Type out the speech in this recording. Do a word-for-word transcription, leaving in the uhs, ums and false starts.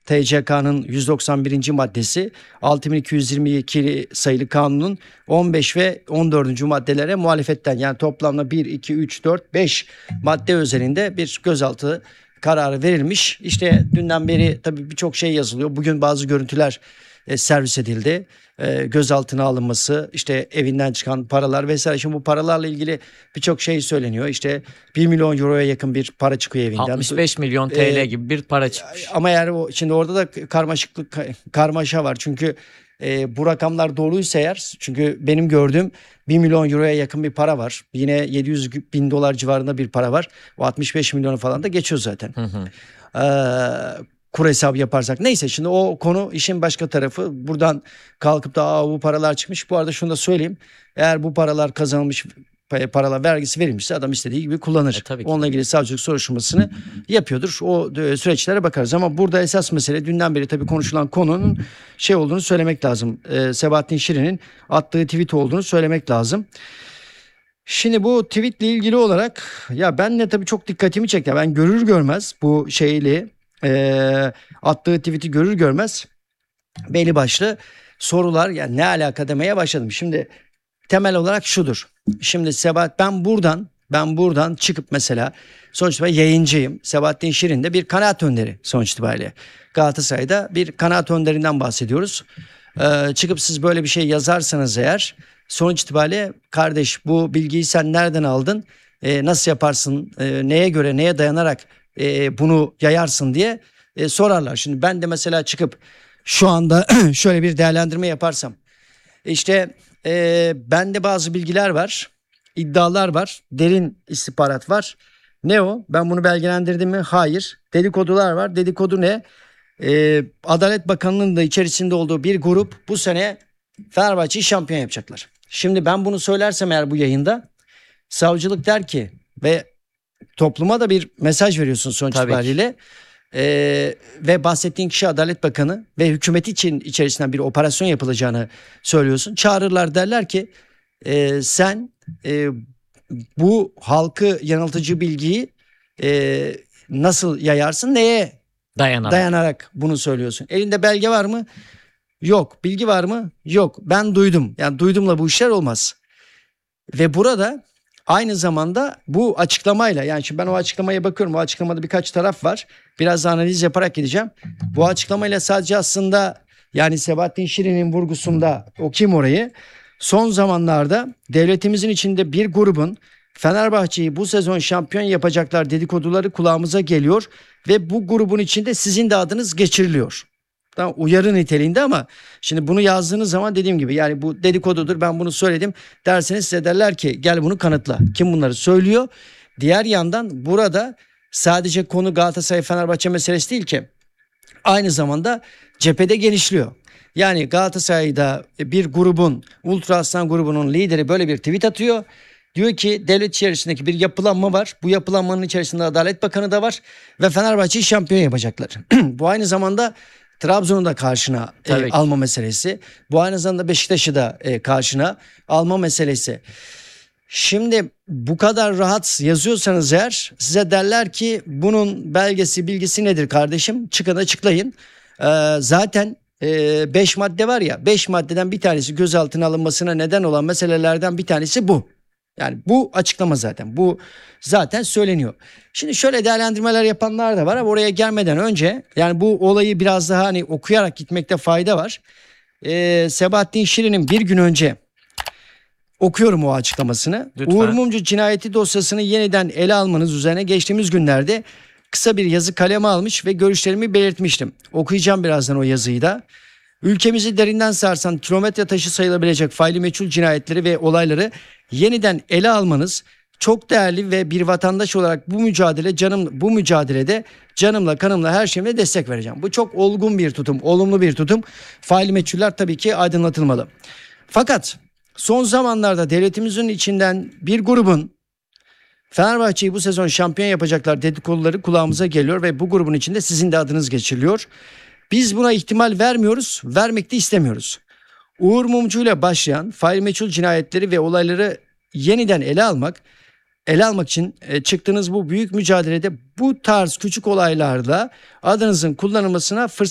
T C K'nın yüz doksan birinci maddesi, altı bin iki yüz yirmi iki sayılı kanunun on beş ve on dördüncü maddelere muhalefetten, yani toplamda bir, iki, üç, dört, beş madde özelinde bir gözaltı kararı verilmiş. İşte dünden beri tabii birçok şey yazılıyor. Bugün bazı görüntüler e, servis edildi. E, gözaltına alınması, işte evinden çıkan paralar vesaire. Şimdi bu paralarla ilgili birçok şey söyleniyor. İşte bir milyon euroya yakın bir para çıkıyor evinden. altmış beş milyon T L E, gibi bir para çıkmış. Ama yani o, şimdi orada da karmaşıklık, karmaşa var. Çünkü e, bu rakamlar doğruysa eğer, çünkü benim gördüğüm bir milyon euroya yakın bir para var. Yine yedi yüz bin dolar civarında bir para var. O altmış beş milyonu falan da geçiyor zaten. Hı hı. Ee, kur hesabı yaparsak. Neyse, şimdi o konu işin başka tarafı. Buradan kalkıp da Aa, bu paralar çıkmış. Bu arada şunu da söyleyeyim. Eğer bu paralar kazanılmış paralar vergisi verilmişse adam istediği gibi kullanır. E, tabii ki. Onunla ilgili savcılık soruşturmasını yapıyordur. O e, süreçlere bakarız. Ama burada esas mesele, dünden beri tabii konuşulan konunun şey olduğunu söylemek lazım. Ee, Sebahattin Şirin'in attığı tweet olduğunu söylemek lazım. Şimdi bu tweetle ilgili olarak, ya ben de tabii çok dikkatimi çekti. Ben görür görmez bu şeyli e, attığı tweet'i görür görmez belli başlı sorular, yani ne alaka demeye başladım. Şimdi temel olarak şudur. Şimdi Sebahat, ben buradan ben buradan çıkıp mesela, sonuç itibariyle yayıncıyım. Sebahattin Şirin de bir kanaat önderi sonuç itibariyle. Galatasaray'da bir kanaat önderinden bahsediyoruz. Ee, çıkıp siz böyle bir şey yazarsanız eğer, sonuç itibariyle kardeş bu bilgiyi sen nereden aldın? Ee, nasıl yaparsın? Ee, neye göre, neye dayanarak e, bunu yayarsın diye e, sorarlar. Şimdi ben de mesela çıkıp şu anda şöyle bir değerlendirme yaparsam, işte e, bende bazı bilgiler var, iddialar var, derin istihbarat var. Ne o? Ben bunu belgelendirdim mi? Hayır. Dedikodular var. Dedikodu ne? Ee, Adalet Bakanlığı'nın da içerisinde olduğu bir grup bu sene Fenerbahçe'yi şampiyon yapacaklar. Şimdi ben bunu söylersem eğer bu yayında, savcılık der ki, ve topluma da bir mesaj veriyorsun sonuç Tabii ki. itibariyle. Ee, ve bahsettiğin kişi Adalet Bakanı ve hükümet için içerisinden bir operasyon yapılacağını söylüyorsun. Çağırırlar, derler ki e, sen e, bu halkı yanıltıcı bilgiyi e, nasıl yayarsın, neye Dayanarak. dayanarak bunu söylüyorsun? Elinde belge var mı? Yok. Bilgi var mı? Yok. Ben duydum. Yani duydumla bu işler olmaz. Ve burada aynı zamanda bu açıklamayla, yani şimdi ben o açıklamaya bakıyorum. O açıklamada birkaç taraf var. Biraz da analiz yaparak gideceğim. Bu açıklamayla sadece aslında, yani Sebahattin Şirin'in vurgusunda o kim orayı, son zamanlarda devletimizin içinde bir grubun Fenerbahçe'yi bu sezon şampiyon yapacaklar dedikoduları kulağımıza geliyor ve bu grubun içinde sizin de adınız geçiriliyor. Tamam, uyarı niteliğinde, ama şimdi bunu yazdığınız zaman dediğim gibi, yani bu dedikodudur, ben bunu söyledim derseniz, size derler ki gel bunu kanıtla. Kim bunları söylüyor? Diğer yandan burada sadece konu Galatasaray Fenerbahçe meselesi değil ki, aynı zamanda cephede genişliyor. Yani Galatasaray'da bir grubun, Ultra Aslan grubunun lideri böyle bir tweet atıyor. Diyor ki devlet içerisindeki bir yapılanma var. Bu yapılanmanın içerisinde Adalet Bakanı da var ve Fenerbahçe'yi şampiyon yapacaklar. Bu aynı zamanda Trabzon'u da karşına e, alma meselesi. Bu aynı zamanda Beşiktaş'ı da e, karşına alma meselesi. Şimdi bu kadar rahat yazıyorsanız eğer, size derler ki bunun belgesi, bilgisi nedir kardeşim? Çıkın açıklayın. Ee, zaten beş madde var ya, beş maddeden bir tanesi, gözaltına alınmasına neden olan meselelerden bir tanesi bu. Yani bu açıklama zaten. Bu zaten söyleniyor. Şimdi şöyle değerlendirmeler yapanlar da var ama oraya gelmeden önce, yani bu olayı biraz daha hani okuyarak gitmekte fayda var. Ee, Sebahattin Şirin'in bir gün önce, okuyorum o açıklamasını. Lütfen. Uğur Mumcu cinayeti dosyasını yeniden ele almanız üzerine geçtiğimiz günlerde kısa bir yazı kaleme almış ve görüşlerimi belirtmiştim. Okuyacağım birazdan o yazıyı da. Ülkemizi derinden sarsan kilometre taşı sayılabilecek faili meçhul cinayetleri ve olayları yeniden ele almanız çok değerli ve bir vatandaş olarak bu mücadele canım bu mücadelede canımla kanımla her şeyimle destek vereceğim. Bu çok olgun bir tutum, olumlu bir tutum. Faili meçhuller tabii ki aydınlatılmalı. Fakat son zamanlarda devletimizin içinden bir grubun Fenerbahçe'yi bu sezon şampiyon yapacaklar dedikoduları kulağımıza geliyor ve bu grubun içinde sizin de adınız geçiriliyor. Biz buna ihtimal vermiyoruz, vermek de istemiyoruz. Uğur Mumcu ile başlayan fail meçhul cinayetleri ve olayları yeniden ele almak, ele almak için çıktığınız bu büyük mücadelede bu tarz küçük olaylarda adınızın kullanılmasına fırsat